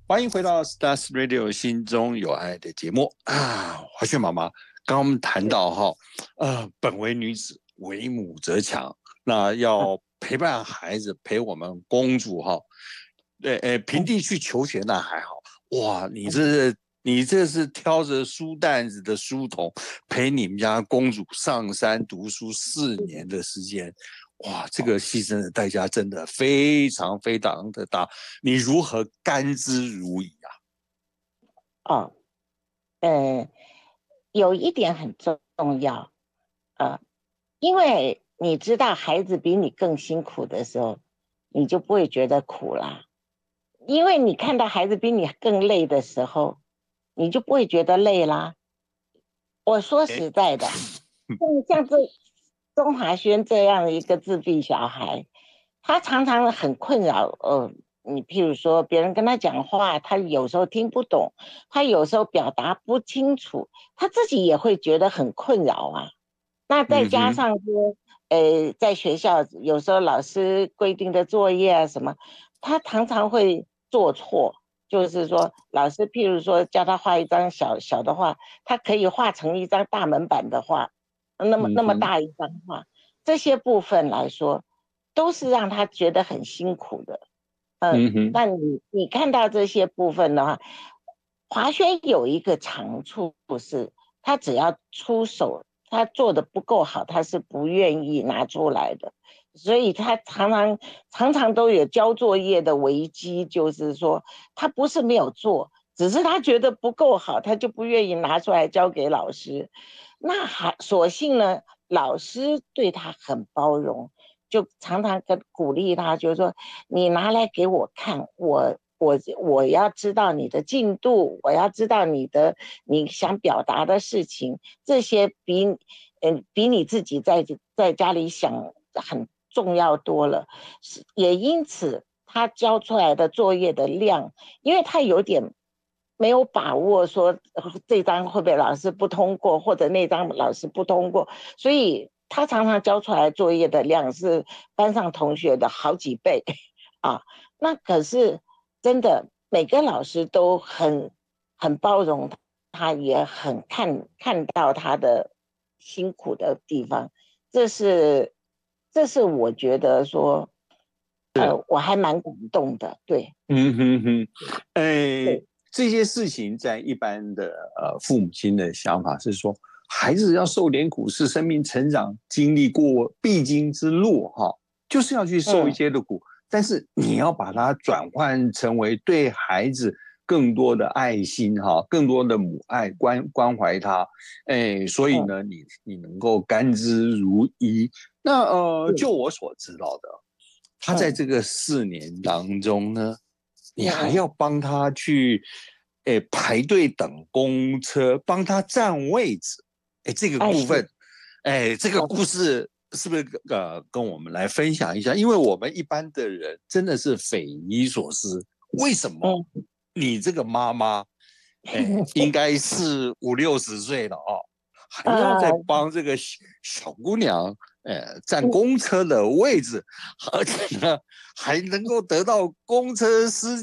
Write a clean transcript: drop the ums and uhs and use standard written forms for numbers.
欢迎回到 Stars Radio 心中有爱的节目啊！华萱妈妈，刚刚我们谈到本为女子，为母则强，那要陪伴孩子，陪我们公主平地去求学那还好，哇，你这是挑着书担子的书童，陪你们家公主上山读书4年的时间。哇，这个牺牲的代价真的非常非常的大，你如何甘之如饴啊？ 哦，呃，有一点很重要，呃，因为你知道孩子比你更辛苦的时候，你就不会觉得苦啦。因为你看到孩子比你更累的时候，你就不会觉得累啦。我说哎， 实在的，像这钟华轩这样的一个自闭小孩，他常常很困扰。你譬如说别人跟他讲话，他有时候听不懂，他有时候表达不清楚，他自己也会觉得很困扰啊。那再加嗯哼， 上说，在学校有时候老师规定的作业啊什么，他常常会做错。就是说，老师譬如说叫他画一张小小的画，他可以画成一张大门版的画，那么嗯哼， 大一张画，这些部分来说，都是让他觉得很辛苦的。 嗯哼， 那你看到这些部分的话，华轩有一个长处是，他只要出手，他做的不够好，他是不愿意拿出来的，所以他常常都有交作业的危机，就是说他不是没有做，只是他觉得不够好，他就不愿意拿出来交给老师。那还所幸呢，老师对他很包容，就常常鼓励他，就是说你拿来给我看，我要知道你的进度，我要知道你想表达的事情，这些比你自己在家里想很重要多了。也因此他交出来的作业的量，因为他有点没有把握说这张会被老师不通过，或者那张老师不通过，所以他常常交出来作业的量是班上同学的好几倍啊。那可是真的每个老师都很包容他，也很看到他的辛苦的地方。这是这是我觉得说， 是， 我还蛮感动的。对嗯哼哼，哎， 对， 这些事情在一般的父母亲的想法是说，孩子要受点苦，是生命成长经历过必经之路哈，就是要去受一嗯些的苦，但是你要把它转换成为对孩子更多的爱心哈，更多的母爱关怀他，哎，所以嗯呢，你能够甘之如饴。那就嗯我所知道的，他在嗯这个4年当中呢，你还嗯要帮他去，排队等公车，帮他占位置，这个部分， 是这个故事是不是跟我们来分享一下？因为我们一般的人真的是匪夷所思，为什么嗯你这个妈妈，应该是50、60岁了哦，还要再呃帮这个小姑娘，占嗯公车的位置，而且呢，还能够得到公车司